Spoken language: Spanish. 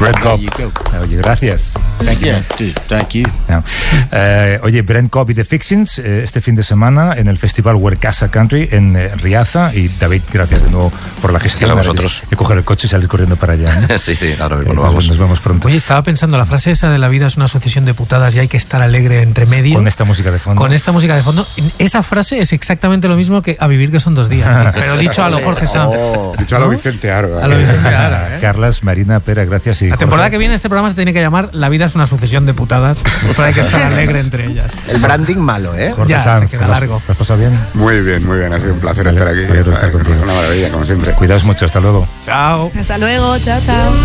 Brent Cobb. Oye, gracias. Thank you. Oye, Brent Cobb y The Fixins este fin de semana en el festival Werkasa Country en Riaza. Y David, gracias de nuevo por la gestión. Gracias a vosotros. De coger el coche y salir corriendo para allá, ¿no? Sí, ahora mismo vamos. Nos vemos pronto. Oye, estaba pensando, la frase esa de la vida es una sucesión de putadas y hay que estar alegre entre medio. Con esta música de fondo. Con esta música de fondo. Esa frase es exactamente lo mismo que a vivir que son 2 días. Pero dicho a lo Jorge Sanz. Dicho a lo Vicente Aro. A lo Vicente Ara, Carlas, Marina, Pera, gracias. Y la temporada que viene este programa se tiene que llamar La vida es una sucesión de putadas, pero hay que estar alegre entre ellas. El branding malo, ¿eh? Jorge Ya, Sanz, te queda largo. ¿Te has pasado bien? Muy bien. Ha sido un placer estar aquí. Estar contigo. Una maravilla, como siempre. Cuidaos mucho, hasta luego. Chao. Hasta luego, chao.